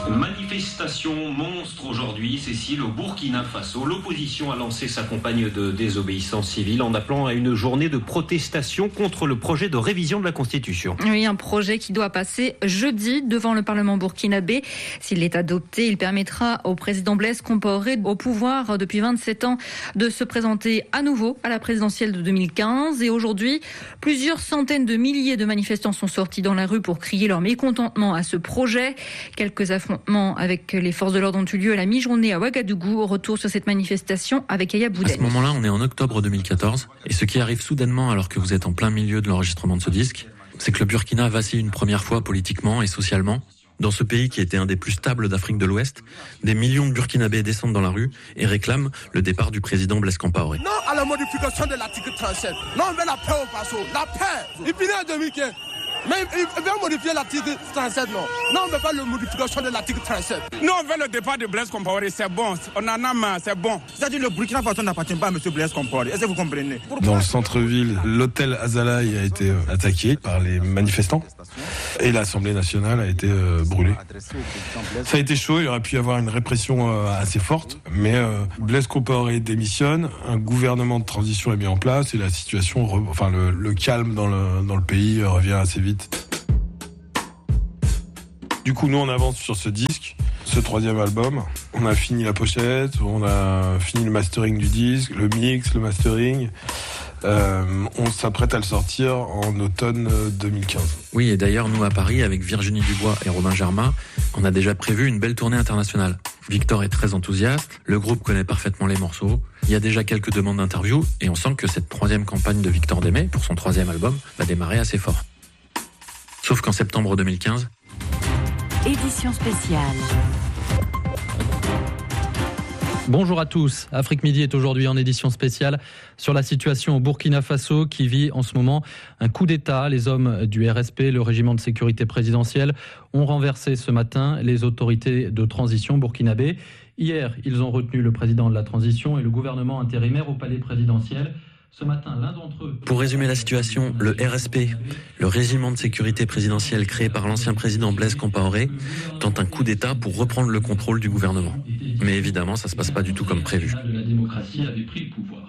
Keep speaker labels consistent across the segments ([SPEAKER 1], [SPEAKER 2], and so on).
[SPEAKER 1] Manifestation monstre aujourd'hui, Cécile, au Burkina Faso. L'opposition a lancé sa campagne de désobéissance civile en appelant à une journée de protestation contre le projet de révision de la Constitution.
[SPEAKER 2] Oui, un projet qui doit passer jeudi devant le Parlement burkinabé. S'il est adopté, il permettra au président Blaise Compaoré, au pouvoir depuis 27 ans, de se présenter à nouveau à la présidentielle de 2015. Et aujourd'hui, plusieurs centaines de milliers de manifestants sont sortis dans la rue pour crier leur mécontentement à ce projet. Quelques affrontements avec les forces de l'ordre ont eu lieu à la mi-journée à Ouagadougou. Retour sur cette manifestation avec Yaya Boudani.
[SPEAKER 3] À ce moment-là, on est en octobre 2014. Et ce qui arrive soudainement alors que vous êtes en plein milieu de l'enregistrement de ce disque, c'est que le Burkina vacille une première fois politiquement et socialement. Dans ce pays qui était un des plus stables d'Afrique de l'Ouest, des millions de Burkinabés descendent dans la rue et réclament le départ du président Blaise Compaoré.
[SPEAKER 4] Non à la modification de l'article 37. Non, on veut la paix au Faso. La paix. Il finit en 2015. Mais il veut modifier l'article 37, non. Non, on ne veut pas la modification de l'article 37.
[SPEAKER 5] Non, on veut le départ de Blaise Compaoré, c'est bon. On en a marre, c'est bon.
[SPEAKER 4] C'est-à-dire le Burkina Faso n'appartient pas à M. Blaise Compaoré. Est-ce que vous comprenez?
[SPEAKER 6] Dans le centre-ville, l'hôtel Azalaï a été attaqué par les manifestants et l'Assemblée nationale a été brûlée. Ça a été chaud, il aurait pu y avoir une répression assez forte, mais Blaise Compaoré démissionne, un gouvernement de transition est mis en place et la situation, le calme dans le pays revient assez vite. Du coup, nous, on avance sur ce disque, ce 3e album. On a fini la pochette, on a fini le mastering du disque, le mix, le mastering. On s'apprête à le sortir en automne 2015.
[SPEAKER 3] Oui, et d'ailleurs, nous, à Paris, avec Virginie Dubois et Romain Germain, on a déjà prévu une belle tournée internationale. Victor est très enthousiaste, le groupe connaît parfaitement les morceaux, il y a déjà quelques demandes d'interview, et on sent que cette 3e campagne de Victor Démé, pour son 3e album, va démarrer assez fort. Sauf qu'en septembre 2015...
[SPEAKER 7] Édition spéciale.
[SPEAKER 8] Bonjour à tous. Afrique Midi est aujourd'hui en édition spéciale sur la situation au Burkina Faso qui vit en ce moment un coup d'État. Les hommes du RSP, le régiment de sécurité présidentielle, ont renversé ce matin les autorités de transition burkinabé. Hier, ils ont retenu le président de la transition et le gouvernement intérimaire au palais présidentiel. Ce matin, l'un d'entre eux...
[SPEAKER 3] Pour résumer la situation, le RSP, le régiment de sécurité présidentielle créé par l'ancien président Blaise Compaoré, tente un coup d'État pour reprendre le contrôle du gouvernement. Mais évidemment, ça se passe pas du tout comme prévu.
[SPEAKER 8] La démocratie avait pris le pouvoir.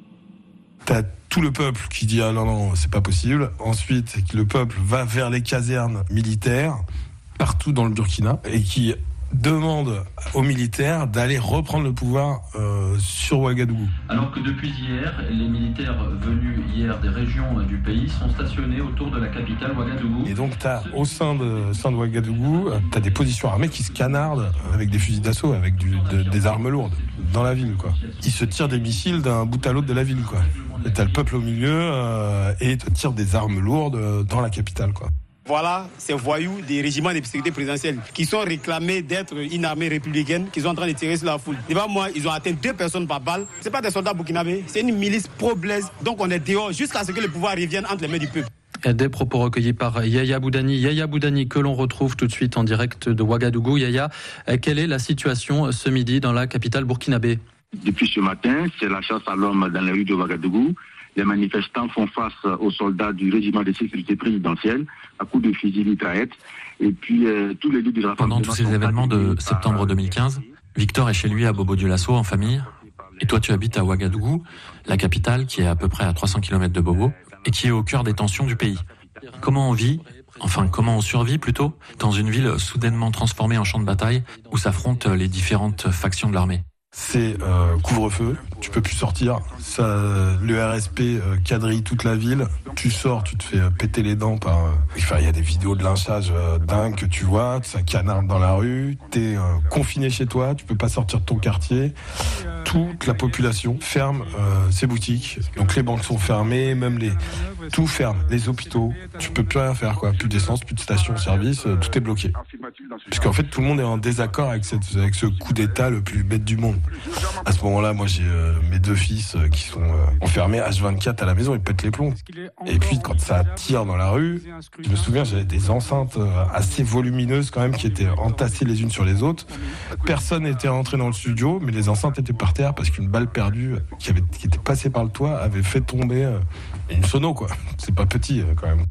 [SPEAKER 6] T'as tout le peuple qui dit « Ah non, c'est pas possible ». Ensuite, le peuple va vers les casernes militaires, partout dans le Burkina, et qui demande aux militaires d'aller reprendre le pouvoir sur Ouagadougou.
[SPEAKER 8] Alors que depuis hier, les militaires venus hier des régions du pays sont stationnés autour de la capitale Ouagadougou.
[SPEAKER 6] Et donc au sein de Ouagadougou, t'as des positions armées qui se canardent avec des fusils d'assaut, avec des armes lourdes dans la ville, quoi. Ils se tirent des missiles d'un bout à l'autre de la ville, quoi. Et t'as le peuple au milieu et te tirent des armes lourdes dans la capitale, quoi.
[SPEAKER 5] Voilà ces voyous des régiments de sécurité présidentielle qui sont réclamés d'être une armée républicaine, qui sont en train de tirer sur la foule. Devant moi, ils ont atteint 2 personnes par balle. C'est pas des soldats burkinabés, c'est une milice pro-Blaise. Donc on est dehors jusqu'à ce que le pouvoir revienne entre les mains du peuple.
[SPEAKER 8] Des propos recueillis par Yaya Boudani. Yaya Boudani que l'on retrouve tout de suite en direct de Ouagadougou. Yaya, quelle est la situation ce midi dans la capitale burkinabé?
[SPEAKER 9] Depuis ce matin, c'est la chasse à l'homme dans les rues de Ouagadougou. Les manifestants font face aux soldats du régiment de sécurité présidentielle à coups de fusil mitraillette. Et puis tous les lieux de rassemblement.
[SPEAKER 3] Pendant tous ces événements de septembre 2015, Victor est chez lui à Bobo-Dioulasso en famille. Et toi, tu habites à Ouagadougou, la capitale qui est à peu près à 300 km de Bobo et qui est au cœur des tensions du pays. Comment on vit, comment on survit plutôt, dans une ville soudainement transformée en champ de bataille où s'affrontent les différentes factions de l'armée?
[SPEAKER 6] C'est couvre-feu, tu peux plus sortir. Ça, le RSP quadrille toute la ville. Tu sors, tu te fais péter les dents par... il y a des vidéos de lynchage dingues que tu vois, ça canarde dans la rue. T'es confiné chez toi, tu peux pas sortir de ton quartier. Toute la population ferme ses boutiques. Donc les banques sont fermées, tout ferme. Les hôpitaux, tu peux plus rien faire, quoi. Plus d'essence, plus de stations-service, tout est bloqué. Puisqu'en fait, tout le monde est en désaccord avec ce coup d'État le plus bête du monde. À ce moment-là, moi, j'ai mes 2 fils qui sont enfermés H24 à la maison, ils pètent les plombs. Et puis, quand ça tire dans la rue, je me souviens, j'avais des enceintes assez volumineuses quand même qui étaient entassées les unes sur les autres. Personne n'était rentré dans le studio, mais les enceintes étaient par terre parce qu'une balle perdue qui était passée par le toit avait fait tomber une sono, quoi. C'est pas petit, quand même.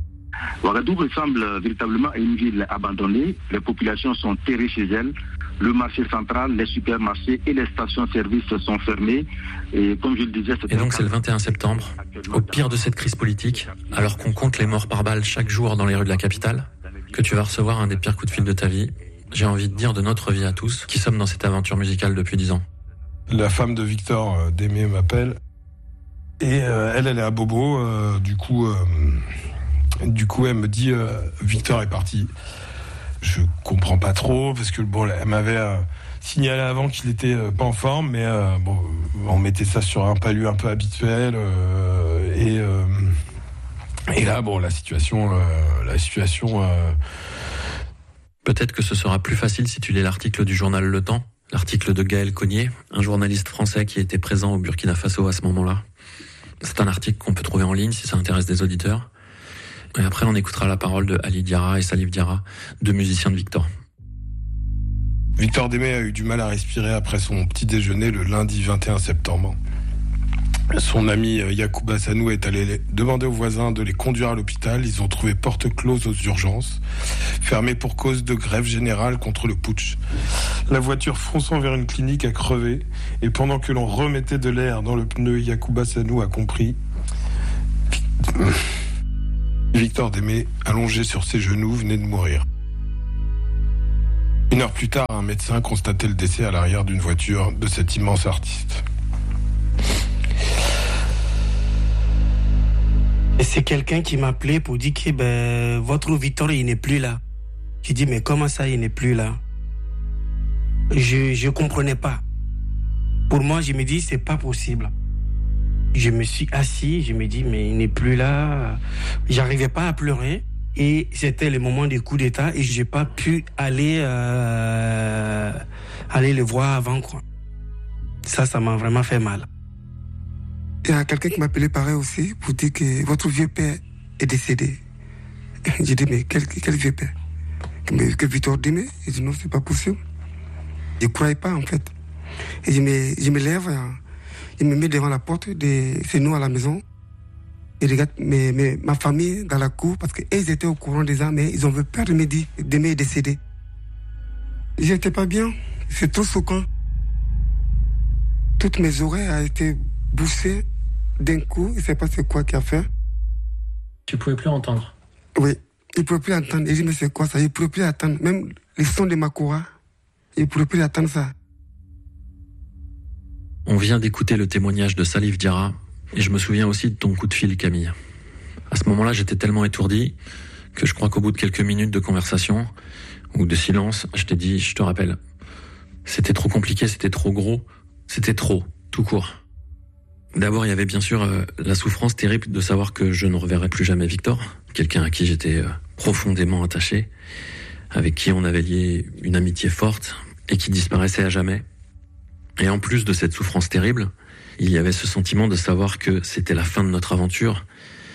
[SPEAKER 9] Ouagadougou ressemble véritablement à une ville abandonnée. Les populations sont terrées chez elles. Le marché central, les supermarchés et les stations-service sont fermés. Et comme je le disais,
[SPEAKER 3] et donc c'est le 21 septembre, au pire de cette crise politique, alors qu'on compte les morts par balle chaque jour dans les rues de la capitale, que tu vas recevoir un des pires coups de fil de ta vie. J'ai envie de dire de notre vie à tous, qui sommes dans cette aventure musicale depuis 10 ans.
[SPEAKER 6] La femme de Victor, Démé, m'appelle. Et elle est à Bobo. Du coup, elle me dit Victor est parti. Je comprends pas trop parce que elle m'avait signalé avant qu'il était pas en forme, mais on mettait ça sur un palu un peu habituel et là la situation.
[SPEAKER 3] Peut-être que ce sera plus facile si tu lis l'article du journal Le Temps, l'article de Gaël Cognier, un journaliste français qui était présent au Burkina Faso à ce moment-là. C'est un article qu'on peut trouver en ligne si ça intéresse des auditeurs. Et après, on écoutera la parole de Ali Diarra et Salif Diarra, deux musiciens de Victor.
[SPEAKER 6] Victor Démé a eu du mal à respirer après son petit déjeuner le lundi 21 septembre. Son ami Yacouba Sanou est allé demander aux voisins de les conduire à l'hôpital. Ils ont trouvé porte close aux urgences, fermée pour cause de grève générale contre le putsch. La voiture fonçant vers une clinique a crevé et pendant que l'on remettait de l'air dans le pneu, Yacouba Sanou a compris. Victor Démé, allongé sur ses genoux, venait de mourir. 1 heure plus tard, un médecin constatait le décès à l'arrière d'une voiture de cet immense artiste.
[SPEAKER 10] Et c'est quelqu'un qui m'a appelé pour dire que votre Victor, il n'est plus là. J'ai dit, mais comment ça, il n'est plus là? Je comprenais pas. Pour moi, je me dis, c'est pas possible. Je me suis assis, je me dis, mais il n'est plus là. J'arrivais pas à pleurer. Et c'était le moment du coup d'État et j'ai pas pu aller le voir avant, quoi. Ça m'a vraiment fait mal.
[SPEAKER 11] Il y a quelqu'un qui m'a appelé pareil aussi pour dire que votre vieux père est décédé. J'ai dit, mais quel vieux père? Que Victor Démé? J'ai dit, non, c'est pas possible. Je ne croyais pas, en fait. Et je me lève, je me mets devant la porte, c'est nous à la maison. Et regarde ma famille dans la cour, parce qu'ils étaient au courant déjà, mais ils ont eu peur de me dire, Démé est décédé. J'étais pas bien, c'est trop choquant. Toutes mes oreilles ont été bouchées d'un coup, je ne sais pas c'est quoi qui a fait.
[SPEAKER 3] Tu pouvais plus entendre?
[SPEAKER 11] Oui, je ne pouvais plus entendre. Et je dis, mais c'est quoi ça? Je ne pouvais plus attendre. Même les sons de ma coura, je ne pouvais plus attendre ça.
[SPEAKER 3] On vient d'écouter le témoignage de Salif Diarra, et je me souviens aussi de ton coup de fil, Camille. À ce moment-là, j'étais tellement étourdi que je crois qu'au bout de quelques minutes de conversation, ou de silence, je t'ai dit, je te rappelle, c'était trop compliqué, c'était trop gros, c'était trop, tout court. D'abord, il y avait bien sûr la souffrance terrible de savoir que je ne reverrais plus jamais Victor, quelqu'un à qui j'étais profondément attaché, avec qui on avait lié une amitié forte et qui disparaissait à jamais. Et en plus de cette souffrance terrible, il y avait ce sentiment de savoir que c'était la fin de notre aventure.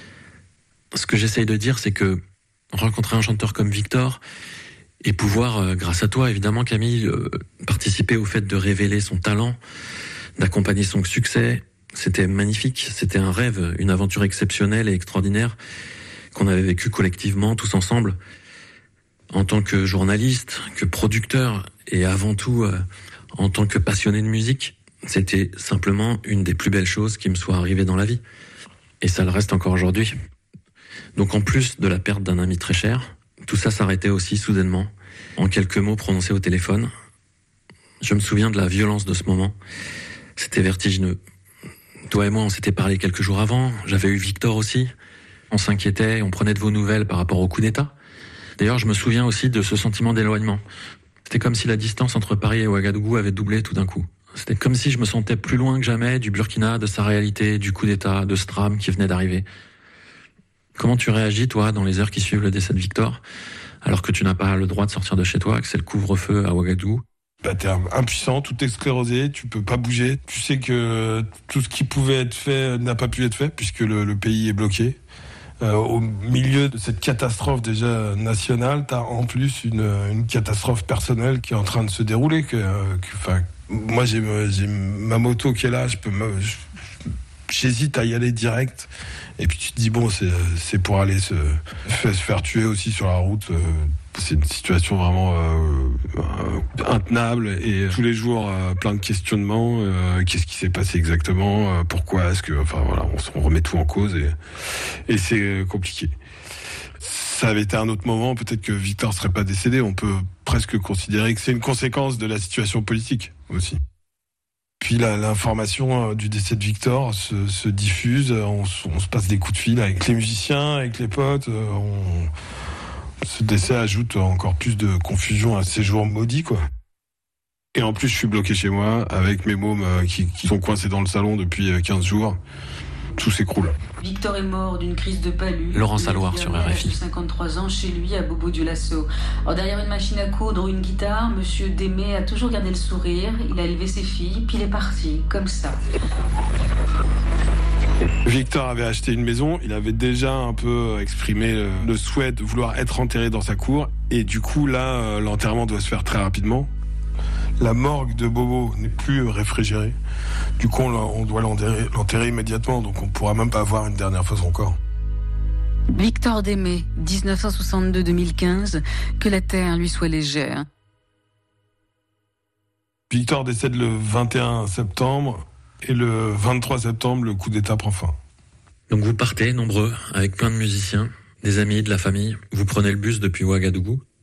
[SPEAKER 3] Ce que j'essaye de dire, c'est que rencontrer un chanteur comme Victor et pouvoir, grâce à toi évidemment Camille, participer au fait de révéler son talent, d'accompagner son succès, c'était magnifique, c'était un rêve, une aventure exceptionnelle et extraordinaire qu'on avait vécue collectivement, tous ensemble, en tant que journaliste, que producteur et avant tout en tant que passionné de musique. C'était simplement une des plus belles choses qui me soit arrivée dans la vie. Et ça le reste encore aujourd'hui. Donc en plus de la perte d'un ami très cher, tout ça s'arrêtait aussi soudainement, en quelques mots prononcés au téléphone. Je me souviens de la violence de ce moment. C'était vertigineux. Toi et moi, on s'était parlé quelques jours avant. J'avais eu Victor aussi. On s'inquiétait, on prenait de vos nouvelles par rapport au coup d'État. D'ailleurs, je me souviens aussi de ce sentiment d'éloignement. C'était comme si la distance entre Paris et Ouagadougou avait doublé tout d'un coup. C'était comme si je me sentais plus loin que jamais du Burkina, de sa réalité, du coup d'État, de ce drame qui venait d'arriver. Comment tu réagis, toi, dans les heures qui suivent le décès de Victor, alors que tu n'as pas le droit de sortir de chez toi, que c'est le couvre-feu à Ouagadougou?
[SPEAKER 6] T'es impuissant, tout est sclérosé, tu peux pas bouger. Tu sais que tout ce qui pouvait être fait n'a pas pu être fait puisque le pays est bloqué. Au milieu de cette catastrophe déjà nationale, t'as en plus une catastrophe personnelle qui est en train de se dérouler. Moi, j'ai ma moto qui est là, j'hésite à y aller direct. Et puis tu te dis, bon, c'est pour aller se faire tuer aussi sur la route. C'est une situation vraiment intenable et tous les jours plein de questionnements. Qu'est-ce qui s'est passé exactement? Pourquoi est-ce que... Enfin voilà, on remet tout en cause et c'est compliqué. Ça avait été un autre moment, peut-être que Victor serait pas décédé. On peut presque considérer que c'est une conséquence de la situation politique aussi. Puis l'information du décès de Victor se diffuse, on se passe des coups de fil avec les musiciens, avec les potes. Ce décès ajoute encore plus de confusion à ces jours maudits, quoi. Et en plus, je suis bloqué chez moi avec mes mômes qui sont coincés dans le salon depuis 15 jours. Tout s'écroule.
[SPEAKER 7] Victor est mort d'une crise de palu.
[SPEAKER 3] Laurent Salouard sur RFI.
[SPEAKER 7] 53 ans chez lui à Bobo-Dioulasso. Alors derrière une machine à coudre ou une guitare, Monsieur Démé a toujours gardé le sourire. Il a élevé ses filles, puis il est parti, comme ça.
[SPEAKER 6] Victor avait acheté une maison, il avait déjà un peu exprimé le souhait de vouloir être enterré dans sa cour. Et du coup, là, l'enterrement doit se faire très rapidement. La morgue de Bobo n'est plus réfrigérée. Du coup, on doit l'enterrer immédiatement, donc on ne pourra même pas voir une dernière fois son corps.
[SPEAKER 7] Victor Démé, 1962-2015, que la terre lui soit légère.
[SPEAKER 6] Victor décède le 21 septembre et le 23 septembre, le coup d'État prend fin.
[SPEAKER 3] Donc vous partez nombreux, avec plein de musiciens, des amis, de la famille. Vous prenez le bus depuis Ouagadougou.